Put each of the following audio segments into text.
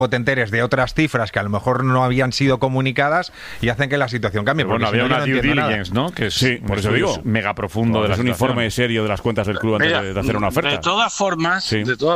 te enteres de otras cifras que a lo mejor no habían sido comunicadas y hacen que la situación cambie. Bueno, había una due diligence, ¿no? Que es, sí, por eso digo, mega profundo de la es un informe serio de las cuentas del club antes de hacer una oferta. De todas formas,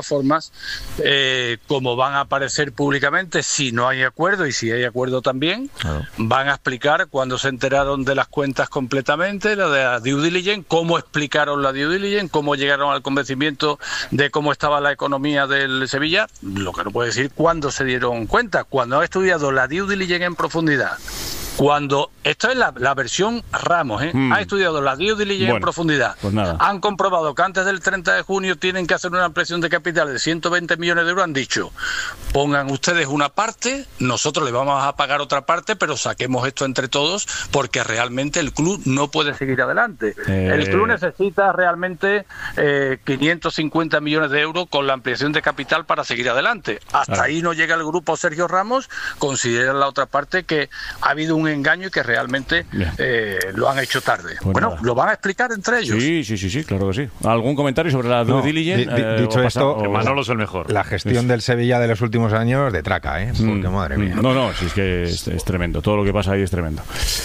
como van a aparecer públicamente, si no hay acuerdo y si hay acuerdo también, van a explicar cuándo se enteraron de las cuentas completamente, la de la due diligence, cómo explicaron la due diligence, cómo llegaron al convencimiento de cómo estaba la economía del Sevilla. Lo que no puede decir cuándo se dieron cuenta, cuando ha estudiado la due diligence en profundidad. Cuando, esto es la versión Ramos, ha estudiado la due diligence en profundidad, pues nada. Han comprobado que antes del 30 de junio tienen que hacer una ampliación de capital de 120 millones de euros, han dicho, pongan ustedes una parte, nosotros le vamos a pagar otra parte, pero saquemos esto entre todos, porque realmente el club no puede seguir adelante. El club necesita realmente 550 millones de euros con la ampliación de capital para seguir adelante. Hasta ahí no llega el grupo Sergio Ramos, consideran la otra parte que ha habido un engaño y que realmente lo han hecho tarde. Pues bueno, nada. lo van a explicar entre ellos. Sí, claro que sí. ¿Algún comentario sobre la due diligence? Dicho esto, Manolo es el mejor. La gestión del Sevilla de los últimos años de traca, porque madre mía. No, sí, es que es tremendo. Todo lo que pasa ahí es tremendo.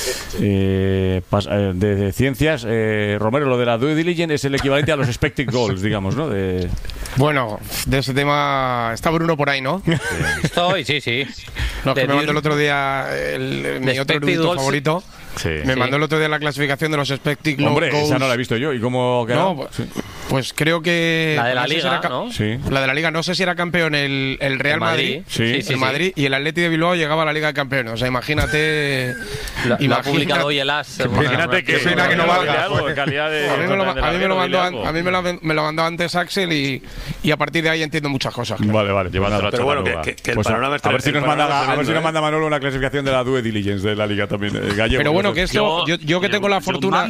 De ciencias, Romero, lo de la due diligence es el equivalente a los expected goals, digamos, ¿no? Bueno, de ese tema está Bruno por ahí, ¿no? Estoy, sí. No, que me mandó el otro día mi otro erudito favorito. Me mandó el otro día la clasificación de los expected goals. Hombre, esa no la he visto yo. ¿Y cómo quedó? No, pues creo que... La de la Liga, ¿no? Sí. La de la Liga. No sé si era campeón el Real Madrid. Sí. El Madrid. Y el Atleti de Bilbao llegaba a la Liga de Campeones. O sea, imagínate... Lo ha publicado hoy el AS. Imagínate que pena que no valga. En calidad de... A mí me lo mandó antes Axel y a partir de ahí entiendo muchas cosas. Vale. Pero bueno, que el panorama a ver si nos manda Manolo una clasificación de la due diligence de la Liga también. Gallego. Pero bueno, que esto... Yo que tengo la fortuna...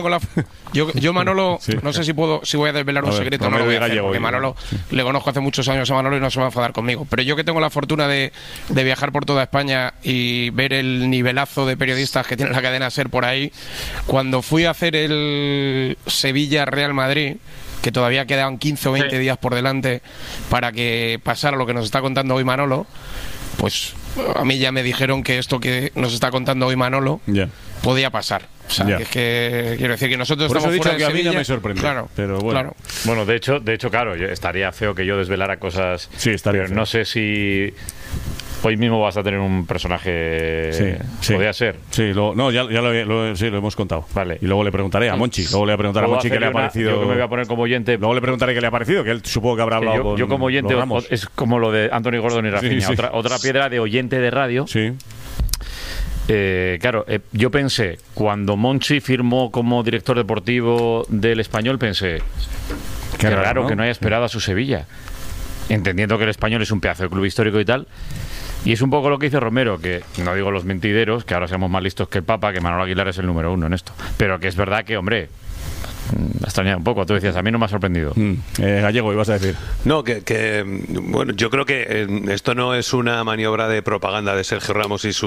Yo Manolo... No sé si voy a desvelar un secreto. No lo voy a hacer, porque Manolo le conozco hace muchos años a Manolo y no se va a enfadar conmigo. Pero yo que tengo la fortuna de viajar por toda España y ver el nivelazo de periodistas que tiene la cadena SER por ahí, cuando fui a hacer el Sevilla-Real Madrid, que todavía quedaban 15 o 20 días por delante para que pasara lo que nos está contando hoy Manolo, pues a mí ya me dijeron que esto que nos está contando hoy Manolo podía pasar. O sea, que es que quiero decir que nosotros por eso estamos he dicho fuera que de Sevilla. a mí no me sorprende. Claro, pero bueno. Claro. Bueno, de hecho, claro, estaría feo que yo desvelara cosas. Sí, estaría pero feo. No sé si hoy mismo vas a tener un personaje. Sí. Podría ser. Sí, lo hemos contado. Vale. Y luego le preguntaré a Monchi. Luego le voy a preguntar a Monchi qué le ha parecido. Yo que me voy a poner como oyente. Luego le preguntaré qué le ha parecido, que él supongo que habrá hablado con yo como oyente, es como lo de Anthony Gordon y Rafinha. Sí. Otra piedra de oyente de radio. Sí. Claro, yo pensé, cuando Monchi firmó como director deportivo del Español, pensé, qué raro, ¿no? Que no haya esperado a su Sevilla, entendiendo que el Español es un pedazo de club histórico y tal. Y es un poco lo que dice Romero, que no digo los mentideros, que ahora seamos más listos que el Papa, que Manolo Aguilar es el número 1 en esto, pero que es verdad que, hombre, me ha extrañado un poco. Tú decías, a mí no me ha sorprendido. Gallego, ibas a decir. No, bueno, yo creo que esto no es una maniobra de propaganda de Sergio Ramos y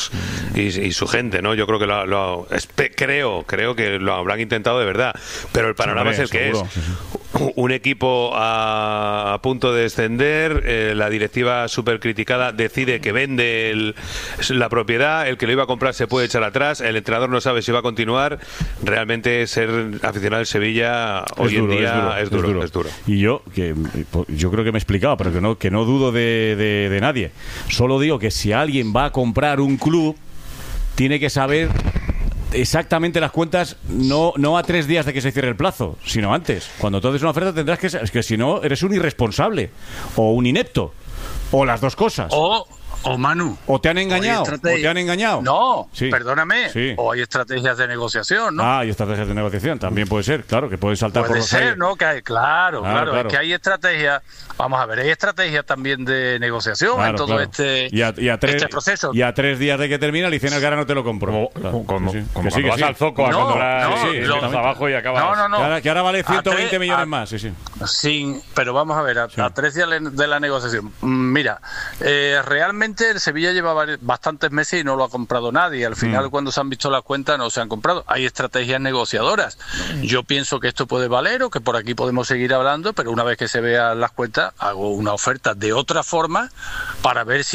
su gente, ¿no? Yo creo que creo que lo habrán intentado de verdad, pero el panorama es el que es. Un equipo a punto de descender, la directiva súper criticada decide que vende la propiedad, el que lo iba a comprar se puede echar atrás, el entrenador no sabe si va a continuar. Realmente ser aficionado al Sevilla hoy en día es duro. Y yo creo que me he explicado, pero que no dudo de nadie. Solo digo que si alguien va a comprar un club, tiene que saber exactamente las cuentas, no a 3 días de que se cierre el plazo, sino antes. Cuando tú haces una oferta tendrás que... Es que si no, eres un irresponsable o un inepto, o las dos cosas. O Manu. ¿O te han engañado? No, sí. Perdóname. Sí. O hay estrategias de negociación, ¿no? Hay estrategias de negociación. También puede ser, claro, que puedes saltar por los aires. ¿No? Que hay, claro. Es que hay estrategias. Vamos a ver, hay estrategias también de negociación en todo este proceso. Y a 3 días de que termina, le dicen que ahora no te lo compro. Como cuando vas al zoco a comprar abajo y acabas. No. Que ahora vale 120 millones más. Pero vamos a ver, a 3 días de la negociación. Mira, realmente realmente el Sevilla lleva bastantes meses y no lo ha comprado nadie. Al final, cuando se han visto las cuentas, no se han comprado. Hay estrategias negociadoras. Yo pienso que esto puede valer o que por aquí podemos seguir hablando, pero una vez que se vean las cuentas, hago una oferta de otra forma para ver si